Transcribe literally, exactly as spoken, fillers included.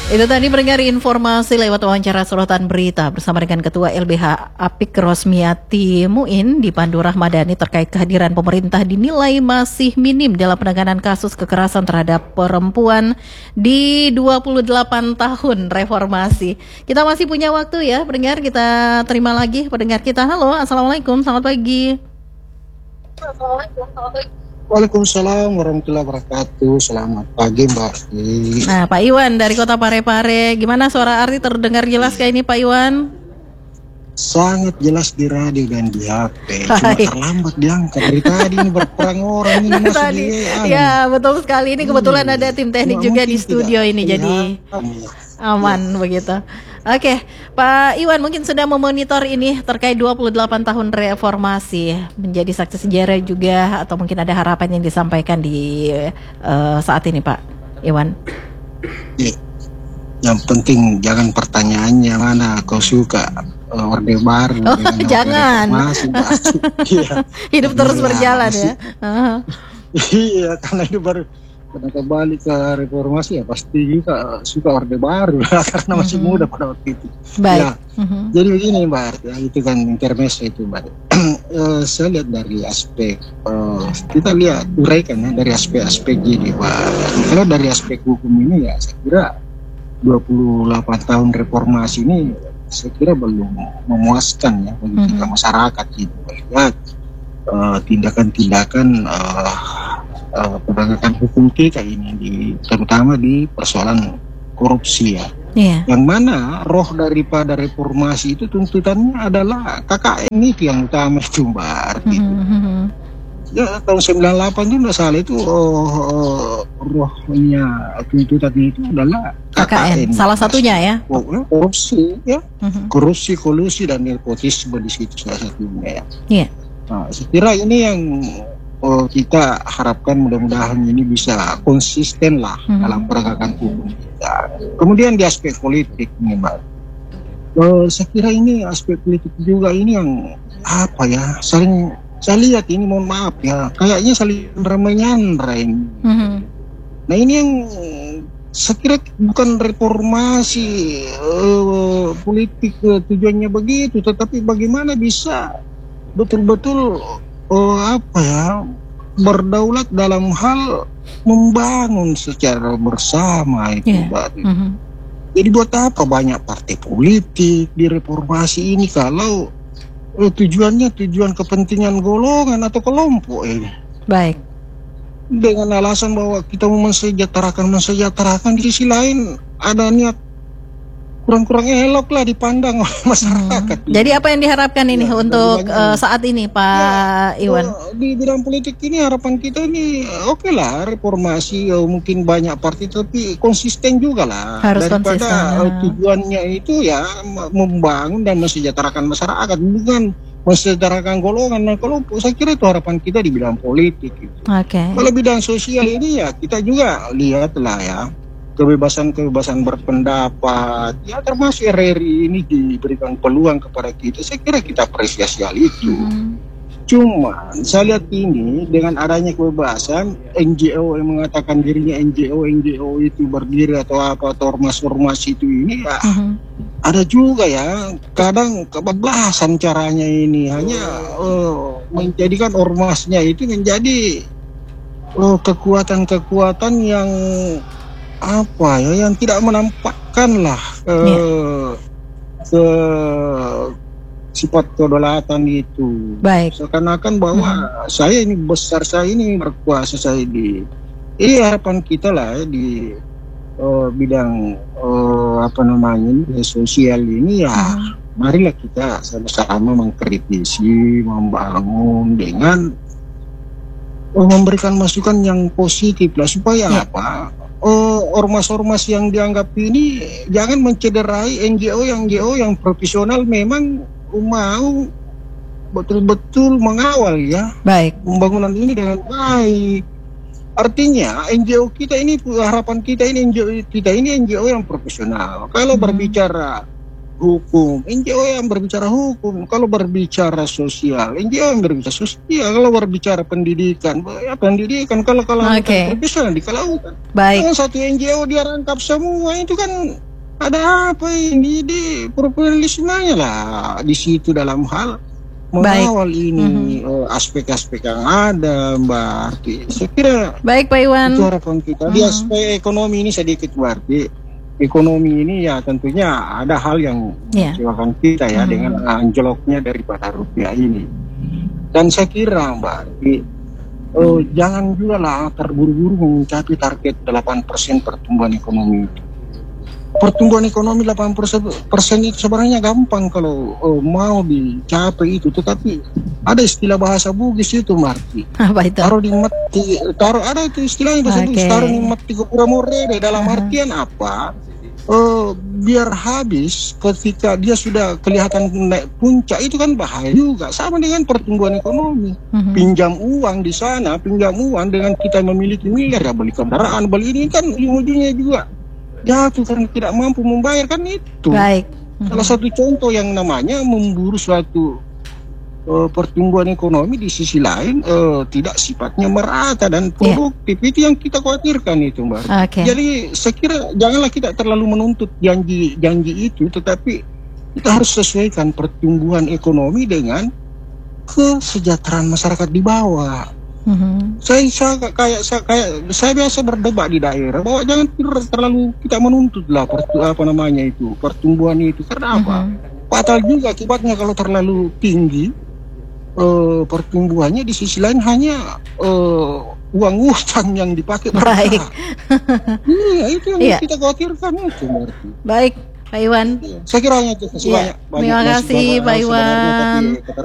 Itu tadi mendengar informasi lewat wawancara sorotan berita bersama dengan Ketua L B H Apik Rosmiati Muin di Pandu Rahmadani terkait kehadiran pemerintah dinilai masih minim dalam penanganan kasus kekerasan terhadap perempuan di dua puluh delapan tahun reformasi. Kita masih punya waktu ya pendengar, kita terima lagi pendengar kita. Halo, Assalamualaikum, selamat pagi. Assalamualaikum, selamat pagi. Waalaikumsalam warahmatullahi wabarakatuh. Selamat pagi Mbak. Nah Pak Iwan dari Kota Parepare, gimana suara Arti terdengar jelas kayak ini Pak Iwan? Sangat jelas di radio dan di H P. Cuma terlambat diangkat dari tadi ini berperang orang ini masih tadi. Di Ya betul sekali, ini kebetulan hmm. ada tim teknik ya, juga di studio tidak. ini Ya, jadi ya. aman ya. Begitu. Oke, Pak Iwan mungkin sudah memonitor ini terkait dua puluh delapan tahun reformasi, menjadi saksi sejarah juga, atau mungkin ada harapan yang disampaikan di uh, saat ini Pak Iwan? Ya. Yang penting jangan pertanyaannya mana kau suka uh, Orde Baru. Oh, jangan. Ya. Hidup terus ya, berjalan masih, ya. Uh-huh. Iya, karena itu baru. Karena kembali ke reformasi ya pasti juga suka Orde Baru karena masih mm-hmm. muda pada waktu itu. Baik. Ya, mm-hmm. Jadi begini Mbak, ya, itu kan intermezzo itu Mbak. uh, saya lihat dari aspek uh, kita lihat uraikan ya dari aspek-aspek gini Mbak. Kalau dari aspek hukum ini ya saya kira dua puluh delapan tahun reformasi ini saya kira belum memuaskan ya bagi mm-hmm. kita masyarakat gitu. Melihat uh, tindakan-tindakan uh, Uh, penegakan hukum kita ini di, terutama di persoalan korupsi ya, yeah. Yang mana roh daripada reformasi itu tuntutannya adalah K K N itu yang utama itu Mbak. Gitu. Mm-hmm. Ya tahun sembilan puluh delapan itu nggak salah itu oh, oh, rohnya tuntutan itu adalah K K N. K K N salah satunya ya. Oh, korupsi ya, mm-hmm. korupsi, kolusi dan nepotisme di situ salah satunya ya. Yeah. Nah, saya kira ini yang Oh, kita harapkan mudah-mudahan ini bisa konsisten lah hmm. dalam penegakan hukum kita. Kemudian di aspek politik nih Mbak, oh, saya kira ini aspek politik juga ini yang apa ya, saling saya lihat ini mohon maaf ya, kayaknya saling menyandra ini. Hmm. Nah ini yang saya kira bukan reformasi uh, politik uh, tujuannya begitu, tetapi bagaimana bisa betul-betul Oh apa ya berdaulat dalam hal membangun secara bersama itu yeah. Mbak. Mm-hmm. Jadi buat apa banyak partai politik di reformasi ini kalau oh, tujuannya tujuan kepentingan golongan atau kelompok ini. Baik. Dengan alasan bahwa kita mau mensejahterakan mensejahterakan di sisi lain ada niat kurang-kurang elok lah dipandang oleh masyarakat. Hmm. Jadi apa yang diharapkan ini ya, untuk uh, saat ini Pak ya, Iwan? Uh, di bidang politik ini harapan kita ini oke okay lah reformasi uh, mungkin banyak partai tapi konsisten juga lah. Harus daripada konsisten. Uh, tujuannya itu ya membangun dan mensejahterakan masyarakat bukan mensejahterakan golongan dan kelompok. Saya kira itu harapan kita di bidang politik. Oke. Okay. Kalau bidang sosial ini ya kita juga lihat lah ya. Kebebasan-kebebasan berpendapat ya termasuk R R I ini diberikan peluang kepada kita, saya kira kita apresiasi hal itu. Hmm. Cuma saya lihat ini dengan adanya kebebasan N G O yang mengatakan dirinya N G O N G O itu berdiri atau apa atau ormas-ormas itu ini ya hmm. ada juga ya kadang kebablasan caranya ini hanya uh, menjadikan ormasnya itu menjadi uh, kekuatan-kekuatan yang apa ya yang tidak menampakkan lah ke, yeah. ke sifat kedaulatan itu. Baik. Seakan-akan bahwa hmm. saya ini besar, saya ini berkuasa, saya di ini harapan kita lah ya, di uh, bidang uh, apa namanya ini, sosial ini ya hmm. marilah kita sama-sama mengkritisi, membangun dengan uh, memberikan masukan yang positif lah supaya yeah. apa Oh, ormas-ormas yang dianggap ini jangan mencederai N G O yang N G O yang profesional memang mau betul-betul mengawal ya baik pembangunan ini dengan baik. Artinya N G O kita ini harapan kita ini N G O kita ini N G O yang profesional. Kalau hmm. berbicara hukum, N G O yang berbicara hukum. Kalau berbicara sosial, N G O yang berbicara sosial. Kalau berbicara pendidikan, ya pendidikan. Kalau kalau Oke. terpisah di kelautan. Baik. Kalau satu N G O dia rangkap semua, itu kan ada apa ini di pluralismenya lah di situ dalam hal mengawal ini Mhm. eh, aspek-aspek yang ada, Mbak Arti. Saya kira Baik Pak Iwan. itu harapan kita. Di Mhm. aspek ekonomi ini sedikit berarti ekonomi ini ya tentunya ada hal yang Ya. mengecewakan kita ya Mhm. dengan anjloknya daripada rupiah ini. Dan saya kira Mbak Arti, eh, jangan juga lah terburu-buru mencapai target delapan persen pertumbuhan ekonomi. Pertumbuhan ekonomi delapan persen itu sebenarnya gampang kalau oh, mau dicapai itu, tetapi ada istilah bahasa Bugis itu Marti. Apa itu? Taruh di mati, taruh ada itu istilahnya bahasa Bugis, Oke. taruh di mati kupura morede dalam Aha. artian apa? Eh, biar habis ketika dia sudah kelihatan naik puncak itu kan bahaya juga, sama dengan pertumbuhan ekonomi. Mhm. Pinjam uang di sana, pinjam uang dengan kita memiliki miliar ya beli kendaraan, beli ini kan ujung-ujungnya juga jatuh karena tidak mampu membayar kan itu. Baik. Salah satu contoh yang namanya memburu suatu uh, pertumbuhan ekonomi di sisi lain uh, tidak sifatnya merata dan produktif. Itu yang kita khawatirkan itu Mbak. Oke. Jadi saya kira janganlah kita terlalu menuntut janji-janji itu, tetapi kita harus sesuaikan pertumbuhan ekonomi dengan kesejahteraan masyarakat di bawah. Mhm. Saya, saya kayak saya kayak saya biasa berdebat di daerah bahwa jangan terlalu kita menuntut lah pertu, apa namanya itu pertumbuhan itu karena apa? Mhm. Fatal juga akibatnya kalau terlalu tinggi eh, pertumbuhannya, di sisi lain hanya eh, uang utang yang dipakai Baik. Iya, itu yang Iya. kita khawatirkan itu berarti. Baik Pak Iwan. Saya kira hanya itu. Kasih Iya. banyak, banyak Terima masih kasih banyak Pak hal sebenarnya, Iwan. tapi